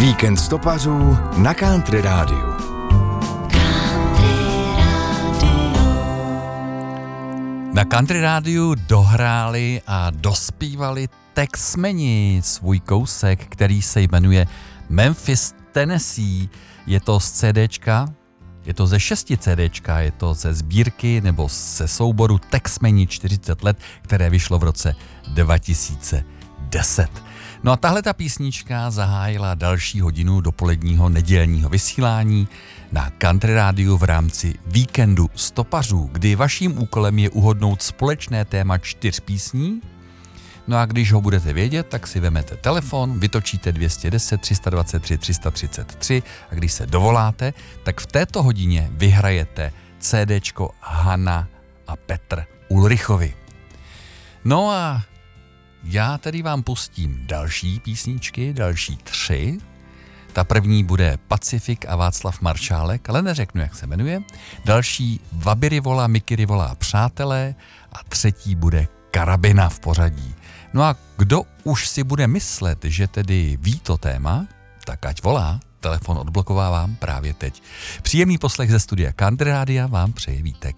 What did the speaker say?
Víkend stopařů na Country Rádiu. Na Country Rádiu dohráli a dospívali Texmeni svůj kousek, který se jmenuje Memphis, Tennessee. Je to z CDčka, je to ze 6 CDčka, je to ze sbírky nebo ze souboru Texmeni 40 let, které vyšlo v roce 2010. No a tahle ta písnička zahájila další hodinu dopoledního nedělního vysílání na Country Rádiu v rámci víkendu stopařů, kdy vaším úkolem je uhodnout společné téma 4 písní. No a když ho budete vědět, tak si vemete telefon, vytočíte 210 323 333 a když se dovoláte, tak v této hodině vyhrajete CDčko Hana a Petr Ulrichovi. No a já tedy vám pustím další písničky, další 3. Ta první bude Pacifik a Václav Maršálek, ale neřeknu, jak se jmenuje. Další Vaby Rivola, Miky Rivola a Přátelé a třetí bude Karabina v pořadí. No a kdo už si bude myslet, že tedy ví to téma, tak ať volá, telefon odblokovávám právě teď. Příjemný poslech ze studia Country Rádia vám přeje Vítek.